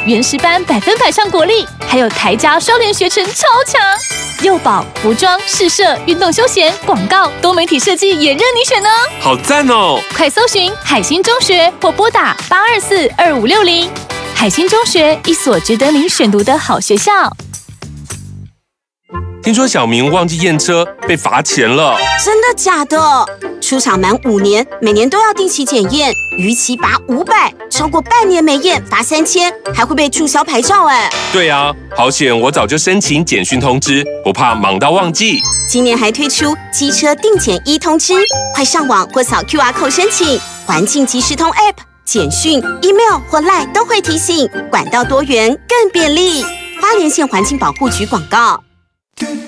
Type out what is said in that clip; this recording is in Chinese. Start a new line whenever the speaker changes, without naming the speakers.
原石班100%上国立，还有台家双联学程超强。幼保、服装、试射、运动休闲、广告、多媒体设计也任你选呢。
好赞哦！
快搜寻海星中学或拨打824-2560。海星中学，一所值得您选读的好学校。
听说小明忘记验车，被罚钱了。
真的假的？出厂满5年，每年都要定期检验，逾期罚500，超过半年没验罚3000，还会被注销牌照哎。
对啊，好险我早就申请简讯通知，不怕忙到忘记。
今年还推出机车定检1通知，快上网或扫 QR code 申请。环境即时通 App、简讯、email 或 LINE 都会提醒，管道多元更便利。花莲县环境保护局广告。